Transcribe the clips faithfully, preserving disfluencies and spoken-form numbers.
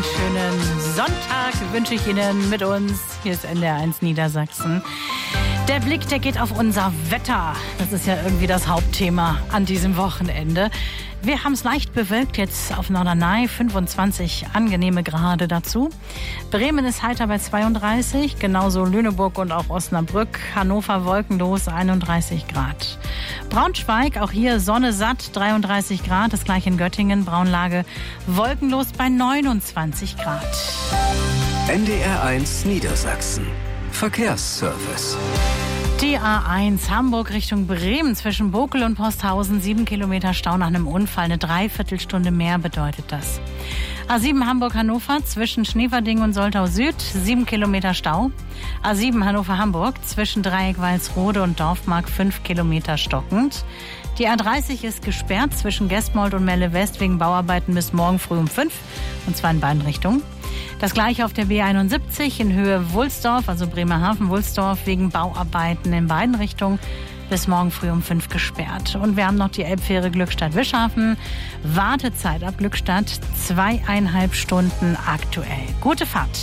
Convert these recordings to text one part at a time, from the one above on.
einen schönen Sonntag wünsche ich Ihnen mit uns. Hier ist N D R eins Niedersachsen. Der Blick, der geht auf unser Wetter. Das ist ja irgendwie das Hauptthema an diesem Wochenende. Wir haben es leicht bewölkt jetzt auf Norderney, fünfundzwanzig angenehme Grade dazu. Bremen ist heiter bei zweiunddreißig, genauso Lüneburg und auch Osnabrück. Hannover wolkenlos, einunddreißig Grad. Braunschweig, auch hier Sonne satt, dreiunddreißig Grad. Das gleiche in Göttingen, Braunlage wolkenlos bei neunundzwanzig Grad. N D R eins Niedersachsen. Verkehrsservice. Die A eins Hamburg Richtung Bremen zwischen Bokel und Posthausen. Sieben Kilometer Stau nach einem Unfall. Eine Dreiviertelstunde mehr bedeutet das. A sieben Hamburg-Hannover zwischen Schneverding und Soltau Süd. Sieben Kilometer Stau. A sieben Hannover-Hamburg zwischen Dreieck-Walsrode und Dorfmark. Fünf Kilometer stockend. Die A dreißig ist gesperrt zwischen Gestmold und Melle West wegen Bauarbeiten bis morgen früh um fünf. Und zwar in beiden Richtungen. Das gleiche auf der B einundsiebzig in Höhe Wulsdorf, also Bremerhaven-Wulsdorf, wegen Bauarbeiten in beiden Richtungen bis morgen früh um fünf gesperrt. Und wir haben noch die Elbfähre Glückstadt-Wischhafen. Wartezeit ab Glückstadt zweieinhalb Stunden aktuell. Gute Fahrt.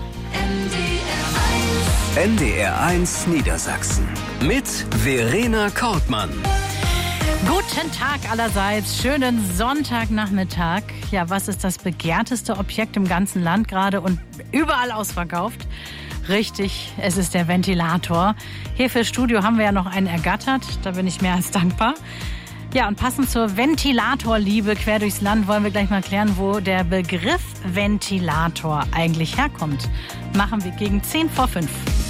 N D R eins Niedersachsen mit Verena Kortmann. Guten Tag allerseits, schönen Sonntagnachmittag. Ja, was ist das begehrteste Objekt im ganzen Land gerade und überall ausverkauft? Richtig, es ist der Ventilator. Hier fürs Studio haben wir ja noch einen ergattert, da bin ich mehr als dankbar. Ja, und passend zur Ventilatorliebe quer durchs Land wollen wir gleich mal klären, wo der Begriff Ventilator eigentlich herkommt. Machen wir gegen zehn vor fünf.